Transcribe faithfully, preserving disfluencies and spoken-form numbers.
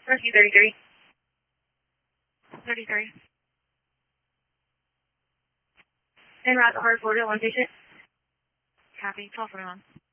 Rescue thirty-three. thirty-three. En route to Hard Florida, one patient. Copy. twelve forty-one.